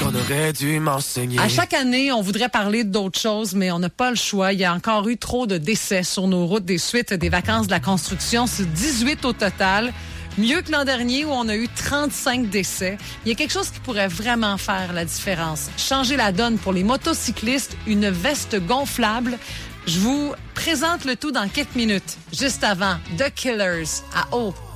On aurait dû m'enseigner. À chaque année, on voudrait parler d'autres choses, mais on n'a pas le choix. Il y a encore eu trop de décès sur nos routes des suites des vacances de la construction. C'est 18 au total. Mieux que l'an dernier où on a eu 35 décès. Il y a quelque chose qui pourrait vraiment faire la différence. Changer la donne pour les motocyclistes, une veste gonflable. Je vous présente le tout dans quelques minutes. Juste avant, The Killers à eau.